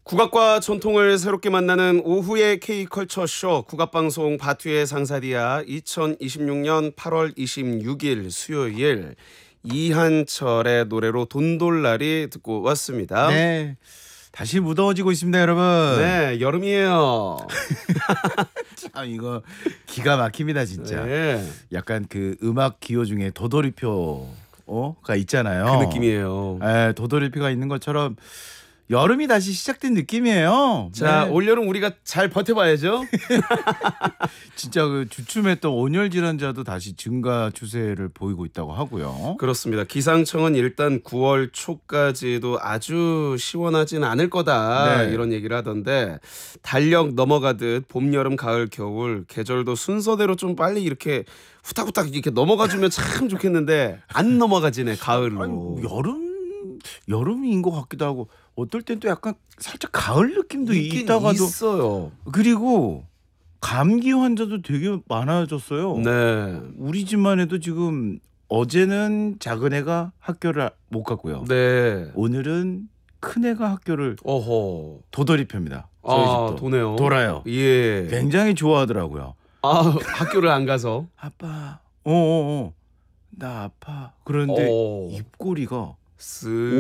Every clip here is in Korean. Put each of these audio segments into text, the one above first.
국악과 전통을 새롭게 만나는 오후의 K컬처쇼 국악방송 바투의 상사디아 2026년 8월 26일 수요일 이한철의 노래로 돈돌날이 듣고 왔습니다. 네, 다시 무더워지고 있습니다, 여러분. 네, 여름이에요. 참 이거 기가 막힙니다, 진짜. 네, 약간 그 음악 기호 중에 도돌이표가 있잖아요. 그 느낌이에요. 네, 도돌이표가 있는 것처럼 여름이 다시 시작된 느낌이에요. 자, 네. 올여름 우리가 잘 버텨봐야죠. 진짜 그 주춤했던 온열 질환자도 다시 증가 추세를 보이고 있다고 하고요. 그렇습니다. 기상청은 일단 9월 초까지도 아주 시원하진 않을 거다 네. 이런 얘기를 하던데 달력 넘어가듯 봄, 여름, 가을, 겨울 계절도 순서대로 좀 빨리 이렇게 후딱후딱 이렇게 넘어가주면 참 좋겠는데 안 넘어가지네 가을로. 아니, 여름인 것 같기도 하고 어떨 땐 또 약간 살짝 가을 느낌도 있긴 있다가도 있어요. 그리고 감기 환자도 되게 많아졌어요. 네. 우리 집만 해도 지금 어제는 작은 애가 학교를 못 갔고요. 네. 오늘은 큰 애가 학교를 어허. 도돌이표입니다. 저희 아, 집도 도네요. 돌아요. 예. 굉장히 좋아하더라고요. 아, 학교를 안 가서. 아빠, 나 아파. 그런데 어. 입꼬리가 쓱.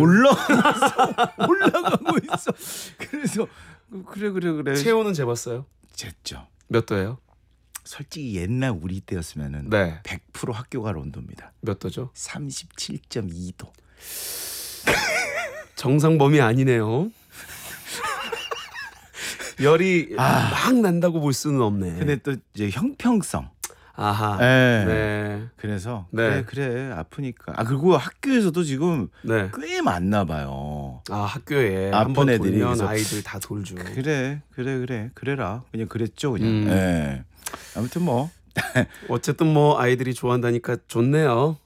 올라가고 있어. 그래서 그래. 체온은 재봤어요? 쟀죠. 몇 도예요? 솔직히 옛날 우리 때였으면은 네. 100% 학교 갈 온도입니다. 몇 도죠? 37.2도. 정상 범위 아니네요. 열이 막 난다고 볼 수는 없네. 근데 또 이제 형평성. 아하. 네. 네. 그래서 네. 그래 아프니까. 그리고 학교에서도 지금 네. 꽤 많나 봐요. 아, 학교에 아픈 한번 애들이 돌면 그래서 아이들 다 돌죠. 그래라. 그냥 그랬죠, 그냥. 예. 아무튼 뭐 어쨌든 뭐 아이들이 좋아한다니까 좋네요.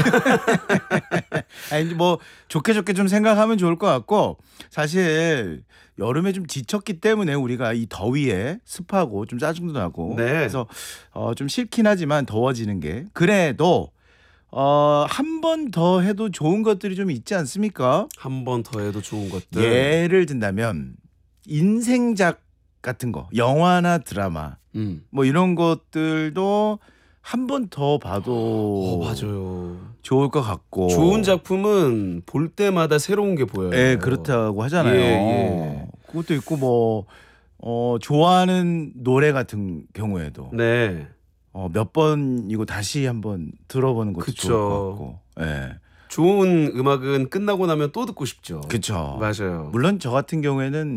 아니 뭐 좋게 좀 생각하면 좋을 것 같고 사실 여름에 좀 지쳤기 때문에 우리가 이 더위에 습하고 좀 짜증도 나고 네. 그래서 좀 싫긴 하지만 더워지는 게 그래도 한 번 더 해도 좋은 것들이 좀 있지 않습니까? 한 번 더 해도 좋은 것들. 예를 든다면 인생작 같은 거 영화나 드라마 뭐 이런 것들도 한 번 더 봐도 맞아요. 좋을 것 같고 좋은 작품은 볼 때마다 새로운 게 보여요. 예, 그렇다고 하잖아요. 예. 그것도 있고 뭐 좋아하는 노래 같은 경우에도 네. 몇 번이고 다시 한번 들어보는 것도 그쵸. 좋을 것 같고. 예. 좋은 음악은 끝나고 나면 또 듣고 싶죠. 그렇죠. 맞아요. 물론 저 같은 경우에는